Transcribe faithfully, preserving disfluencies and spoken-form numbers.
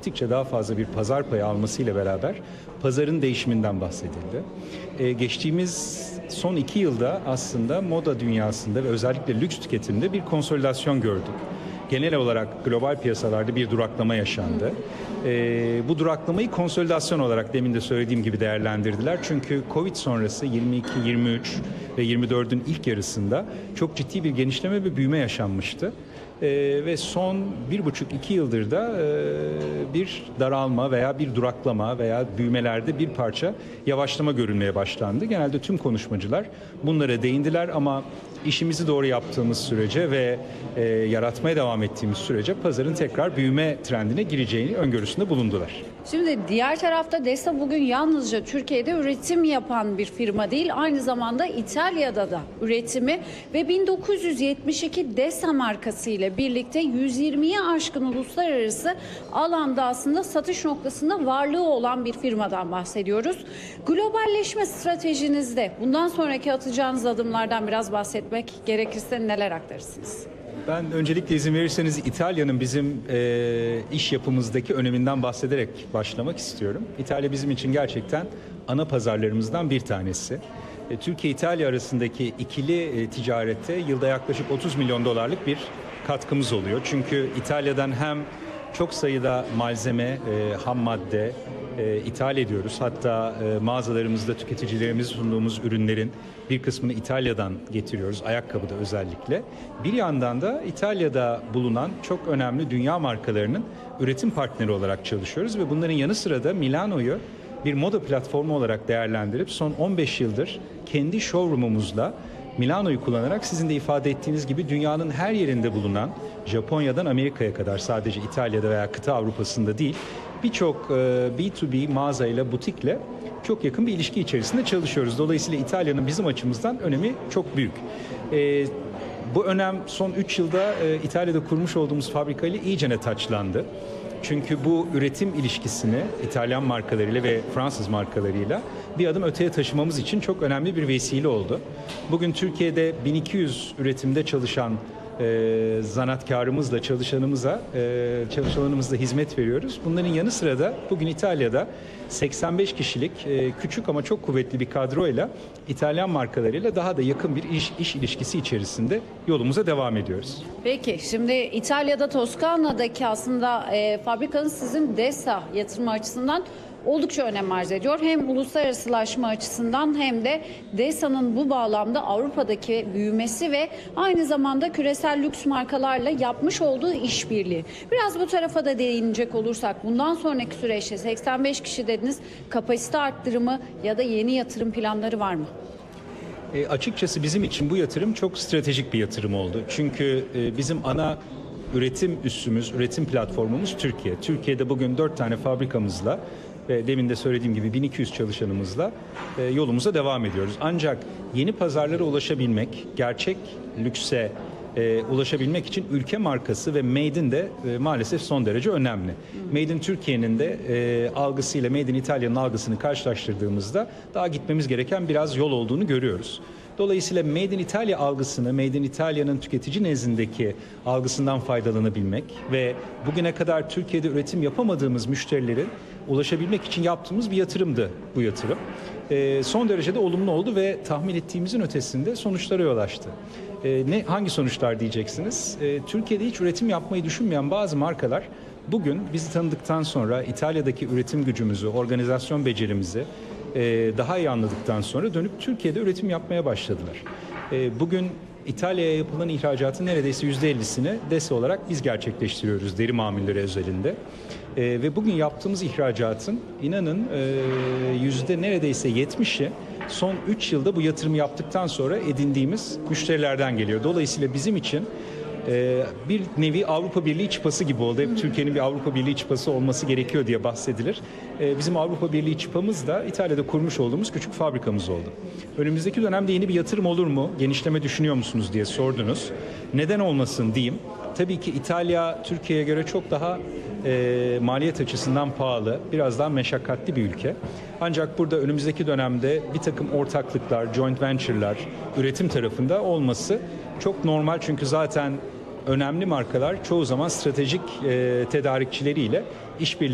gittikçe daha fazla bir pazar payı almasıyla beraber pazarın değişiminden bahsedildi. Ee, geçtiğimiz son iki yılda aslında moda dünyasında ve özellikle lüks tüketimde bir konsolidasyon gördük. Genel olarak global piyasalarda bir duraklama yaşandı. Ee, bu duraklamayı konsolidasyon olarak demin de söylediğim gibi değerlendirdiler. Çünkü Covid sonrası yirmi iki, yirmi üç ve yirmi dördün ilk yarısında çok ciddi bir genişleme ve büyüme yaşanmıştı. Ee, ve son bir buçuk iki yıldır da e, bir daralma veya bir duraklama veya büyümelerde bir parça yavaşlama görülmeye başlandı. Genelde tüm konuşmacılar bunlara değindiler ama işimizi doğru yaptığımız sürece ve e, yaratmaya devam ettiğimiz sürece pazarın tekrar büyüme trendine gireceğini öngörüsünde bulundular. Şimdi diğer tarafta DESA bugün yalnızca Türkiye'de üretim yapan bir firma değil, aynı zamanda İtalya'da da üretimi ve bin dokuz yüz yetmiş iki DESA markası ile birlikte yüz yirmiye aşkın uluslararası alanda aslında satış noktasında varlığı olan bir firmadan bahsediyoruz. Globalleşme stratejinizde bundan sonraki atacağınız adımlardan biraz bahsetmek gerekirse neler aktarırsınız? Ben öncelikle izin verirseniz İtalya'nın bizim e, iş yapımızdaki öneminden bahsederek başlamak istiyorum. İtalya bizim için gerçekten ana pazarlarımızdan bir tanesi. E, Türkiye-İtalya arasındaki ikili e, ticarette yılda yaklaşık otuz milyon dolarlık bir katkımız oluyor. Çünkü İtalya'dan hem çok sayıda malzeme, e, ham madde e, ithal ediyoruz. Hatta e, mağazalarımızda tüketicilerimize sunduğumuz ürünlerin bir kısmını İtalya'dan getiriyoruz, ayakkabıda özellikle. Bir yandan da İtalya'da bulunan çok önemli dünya markalarının üretim partneri olarak çalışıyoruz ve bunların yanı sıra da Milano'yu bir moda platformu olarak değerlendirip son on beş yıldır kendi showroom'umuzla Milano'yu kullanarak sizin de ifade ettiğiniz gibi dünyanın her yerinde bulunan, Japonya'dan Amerika'ya kadar, sadece İtalya'da veya kıta Avrupa'sında değil, birçok B iki B mağazayla, butikle çok yakın bir ilişki içerisinde çalışıyoruz. Dolayısıyla İtalya'nın bizim açımızdan önemi çok büyük. E, bu önem son üç yılda e, İtalya'da kurmuş olduğumuz fabrikayla iyicene taçlandı. Çünkü bu üretim ilişkisini İtalyan markalarıyla ve Fransız markalarıyla bir adım öteye taşımamız için çok önemli bir vesile oldu. Bugün Türkiye'de bin iki yüz üretimde çalışan e, zanaatkarımızla, çalışanımıza, e, çalışanlarımızla hizmet veriyoruz. Bunların yanı sıra da bugün İtalya'da seksen beş kişilik e, küçük ama çok kuvvetli bir kadroyla İtalyan markalarıyla daha da yakın bir iş, iş ilişkisi içerisinde yolumuza devam ediyoruz. Peki şimdi İtalya'da Toskana'daki aslında e, fabrikanın sizin DESA yatırımı açısından oldukça önem arz ediyor. Hem uluslararasılaşma açısından hem de DESA'nın bu bağlamda Avrupa'daki büyümesi ve aynı zamanda küresel lüks markalarla yapmış olduğu işbirliği. Biraz bu tarafa da değinecek olursak bundan sonraki süreçte seksen beş kişi dediniz, kapasite arttırımı ya da yeni yatırım planları var mı? E, açıkçası bizim için bu yatırım çok stratejik bir yatırım oldu. Çünkü e, bizim ana üretim üssümüz, üretim platformumuz Türkiye. Türkiye'de bugün dört tane fabrikamızla ve demin de söylediğim gibi bin iki yüz çalışanımızla e, yolumuza devam ediyoruz. Ancak yeni pazarlara ulaşabilmek, gerçek lükse e, ulaşabilmek için ülke markası ve Made in de e, maalesef son derece önemli. Made in Türkiye'nin de e, algısıyla Made in İtalya'nın algısını karşılaştırdığımızda daha gitmemiz gereken biraz yol olduğunu görüyoruz. Dolayısıyla Made in İtalya algısını, Made in İtalya'nın tüketici nezdindeki algısından faydalanabilmek ve bugüne kadar Türkiye'de üretim yapamadığımız müşterilerin ulaşabilmek için yaptığımız bir yatırımdı bu yatırım. E, son derece de olumlu oldu ve tahmin ettiğimizin ötesinde sonuçlara yol açtı. E, ne hangi sonuçlar diyeceksiniz? E, Türkiye'de hiç üretim yapmayı düşünmeyen bazı markalar bugün bizi tanıdıktan sonra İtalya'daki üretim gücümüzü, organizasyon becerimizi e, daha iyi anladıktan sonra dönüp Türkiye'de üretim yapmaya başladılar. E, bugün İtalya'ya yapılan ihracatın neredeyse yüzde ellisini DESA olarak biz gerçekleştiriyoruz deri mamulleri özelinde. Ee, ve bugün yaptığımız ihracatın inanın e, yüzde neredeyse yetmişi son üç yılda bu yatırımı yaptıktan sonra edindiğimiz müşterilerden geliyor. Dolayısıyla bizim için e, bir nevi Avrupa Birliği çıpası gibi oldu. Hep Türkiye'nin bir Avrupa Birliği çıpası olması gerekiyor diye bahsedilir. E, bizim Avrupa Birliği çıpamız da İtalya'da kurmuş olduğumuz küçük fabrikamız oldu. Önümüzdeki dönemde yeni bir yatırım olur mu? Genişleme düşünüyor musunuz diye sordunuz. Neden olmasın diyeyim. Tabii ki İtalya Türkiye'ye göre çok daha e, maliyet açısından pahalı, biraz daha meşakkatli bir ülke. Ancak burada önümüzdeki dönemde bir takım ortaklıklar, joint venture'lar, üretim tarafında olması çok normal. Çünkü zaten önemli markalar çoğu zaman stratejik e, tedarikçileriyle işbirliği